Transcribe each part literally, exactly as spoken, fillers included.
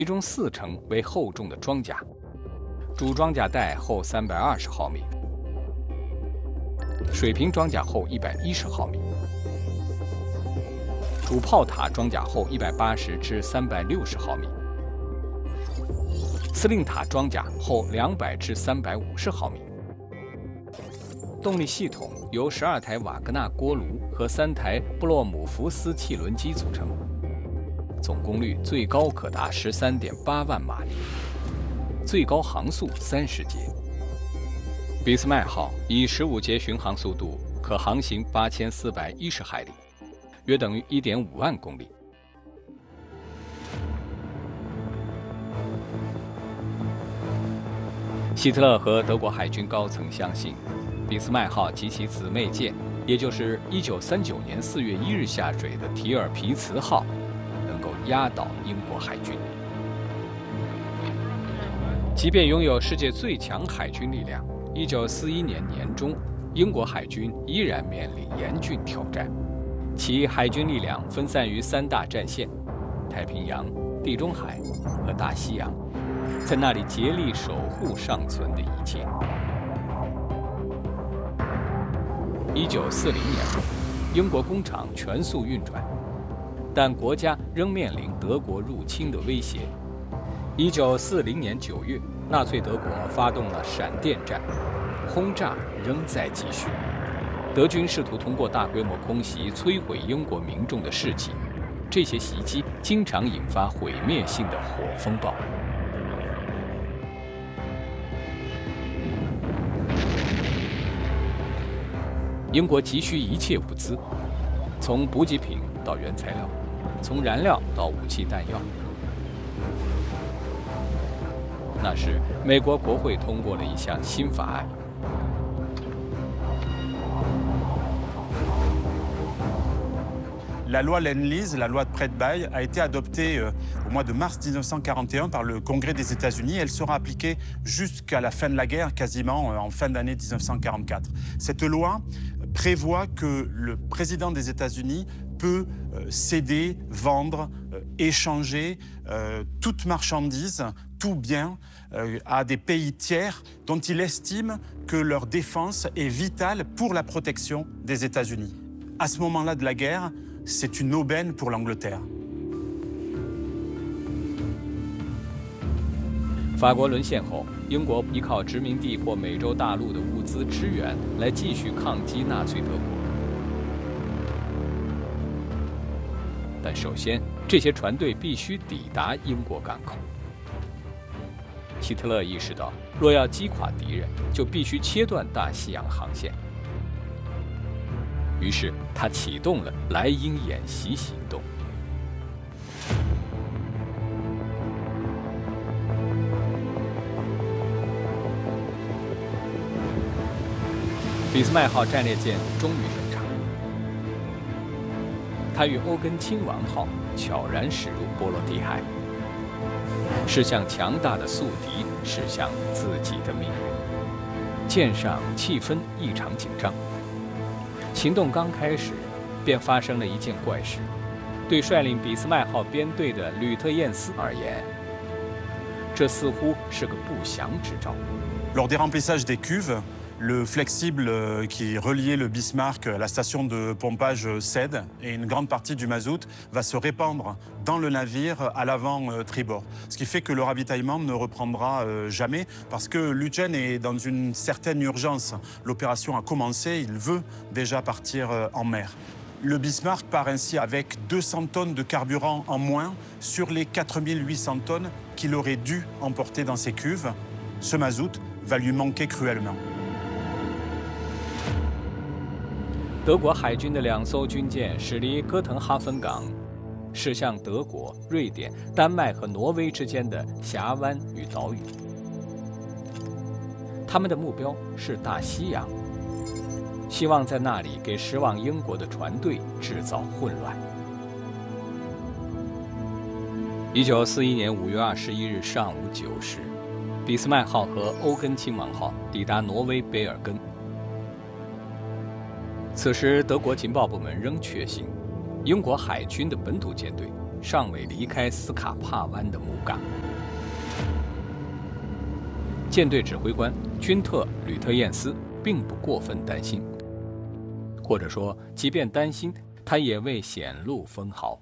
其中四成为厚重的装甲，主装甲带厚三百二十毫米，水平装甲厚一百一十毫米，主炮塔装甲厚一百八十至三百六十毫米，司令塔装甲厚两百至三百五十毫米。动力系统由十二台瓦格纳锅炉和三台布洛姆福斯汽轮机组成，总功率最高可达十三点八万马力，最高航速三十节。俾斯麦号以十五节巡航速度可航行八千四百一十海里，约等于一点五万公里。希特勒和德国海军高层相信，俾斯麦号及其姊妹舰，也就是一九三九年四月一日下水的提尔皮茨号，能够压倒英国海军。即便拥有世界最强海军力量，一九四一年年中，英国海军依然面临严峻挑战。其海军力量分散于三大战线：太平洋、地中海和大西洋，在那里竭力守护尚存的一切。一九四零年，英国工厂全速运转，但国家仍面临德国入侵的威胁。一九四零年九月，纳粹德国发动了闪电战，轰炸仍在继续。德军试图通过大规模空袭摧毁英国民众的士气，这些袭击经常引发毁灭性的火风暴。英国急需一切物资，从补给品到原材料，从燃料到武器弹药。那时，美国国会通过了一项新法案。 La loi Lend-Lease, la loi de prêt-de-bail, a été adoptée euh, au mois de mars mille neuf cent quarante et un par le Congrès des États-Unis. Elle sera appliquée jusqu'à la fin de la guerre, quasiment euh, en fin d'année mille neuf cent quarante-quatre. Cette loi prévoit que le président des États-Unis peut euh, céder, vendre, euh, échanger euh, toute marchandise, tout bien euh, à des pays tiers dont il estime que leur défense est vitale pour la protection des États-Unis. À ce moment-là de la guerre, c'est une aubaine pour l'Angleterre. 法国沦陷后，英国依靠殖民地或美洲大陆的物资支援来继续抗击纳粹德国。但首先，这些船队必须抵达英国港口。希特勒意识到，若要击垮敌人，就必须切断大西洋航线。于是，他启动了莱茵演习行动。俾斯麦号战列舰终于登场，它与欧根亲王号悄然驶入波罗的海，驶向强大的宿敌，驶向自己的命运。舰上气氛异常紧张。行动刚开始，便发生了一件怪事。对率领俾斯麦号编队的吕特晏斯而言，这似乎是个不祥之兆。 Lors des remplissages des cuves, le flexible qui reliait le Bismarck à la station de pompage cède et une grande partie du mazout va se répandre dans le navire à l'avant tribord. Ce qui fait que le ravitaillement ne reprendra jamais parce que l'Eugène est dans une certaine urgence. L'opération a commencé, il veut déjà partir en mer. Le Bismarck part ainsi avec deux cents tonnes de carburant en moins sur les quatre mille huit cents tonnes qu'il aurait dû emporter dans ses cuves. Ce mazout va lui manquer cruellement. 德国海军的两艘军舰驶离哥滕哈芬港，驶向德国、瑞典、丹麦和挪威之间的峡湾与岛屿。他们的目标是大西洋，希望在那里给驶往英国的船队制造混乱。一九四一年五月二十一日上午九时，俾斯麦号和欧根亲王号抵达挪威卑尔根。此时，德国情报部门仍确信，英国海军的本土舰队尚未离开斯卡帕湾的母港。舰队指挥官君特·吕特晏斯并不过分担心，或者说，即便担心，他也未显露分毫。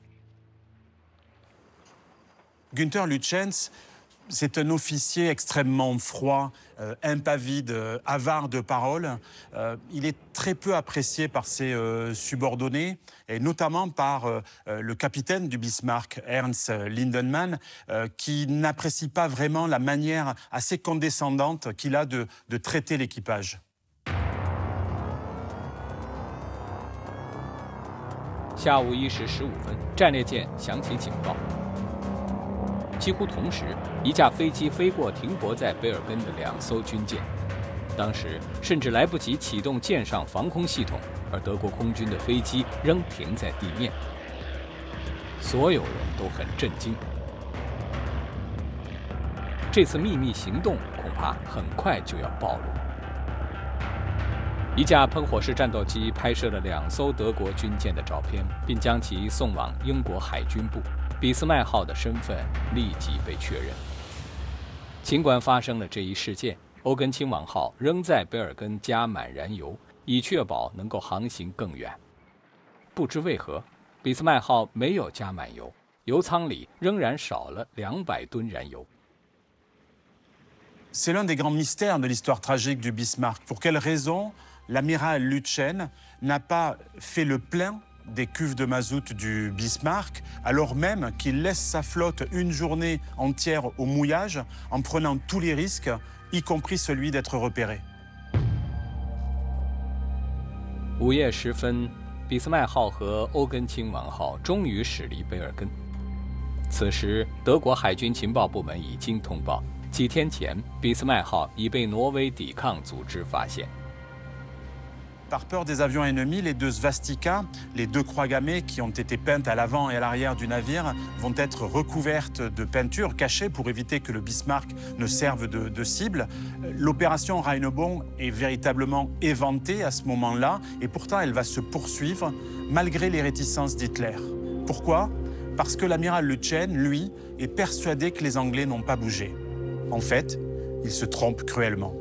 Günther Lütjens, c'est un officier extrêmement froid, euh, impavide, euh, avare de paroles. Euh, il est très peu apprécié par ses euh, subordonnés, et notamment par euh, le capitaine du Bismarck, Ernst Lindemann, euh, qui n'apprécie pas vraiment la manière assez condescendante qu'il a de, de traiter l'équipage. 下午一时十五分，战列舰响起警报。几乎同时，一架飞机飞过停泊在贝尔根的两艘军舰，当时甚至来不及启动舰上防空系统，而德国空军的飞机仍停在地面。所有人都很震惊。这次秘密行动恐怕很快就要暴露。一架喷火式战斗机拍摄了两艘德国军舰的照片，并将其送往英国海军部。俾斯麦号的身份立即被确认。尽管发生了这一事件，欧根亲王号仍在贝尔根加满燃油，以确保能够航行更远。不知为何，俾斯麦号没有加满油，油舱里仍然少了两百吨燃油。 C'est l'un des grands mystères de l'histoire tragique du Bismarck. Pour quelle raison l'amiral Lütjen n'a pas fait le plein des cuves de mazout du Bismarck, alors même qu'il laisse sa flotte une journée entière au mouillage en prenant tous les risques, y compris celui d'être repéré. 午夜时分，俾斯麦号和欧根亲王号终于驶离贝尔根。此时，德国海军情报部门已经通报，几天前，俾斯麦号已被挪威抵抗组织发现。 Par peur des avions ennemis, les deux svastikas, les deux croix gammées qui ont été peintes à l'avant et à l'arrière du navire, vont être recouvertes de peinture cachée pour éviter que le Bismarck ne serve de, de cible. L'opération Rheinebon est véritablement éventée à ce moment-là, et pourtant elle va se poursuivre malgré les réticences d'Hitler. Pourquoi? Parce que l'amiral Lütjen, lui, est persuadé que les Anglais n'ont pas bougé. En fait, il se trompe cruellement.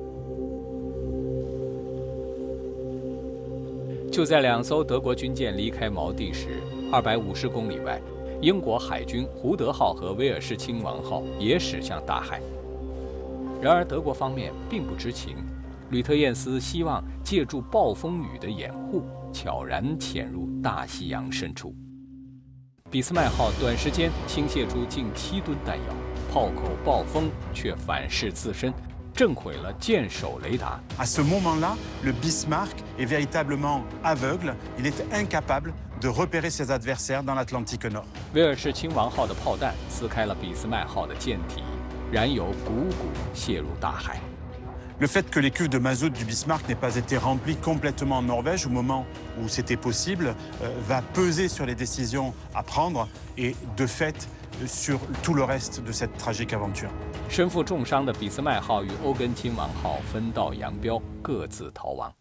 就在两艘德国军舰离开锚地时，二百五十公里外，英国海军胡德号和威尔士亲王号也驶向大海。然而，德国方面并不知情。吕特晏斯希望借助暴风雨的掩护，悄然潜入大西洋深处。俾斯麦号短时间倾泻出近七吨弹药，炮口暴风却反噬自身。 震毁了舰首雷达。 À ce moment-là, le Bismarck est véritablement aveugle. Il est incapable de repérer ses adversaires dans l'Atlantique Nord. 威尔士亲王号的炮弹撕开了俾斯麦号的舰体，燃油汩汩泻入大海。 Le fait que les cuves de mazout du Bismarck n'aient pas été remplies complètement en Norvège au moment où c'était possible euh, va peser sur les décisions à prendre et de fait sur tout le reste de cette tragique aventure. 身负重伤的俾斯麦号与欧根亲王号分道扬镳，各自逃亡。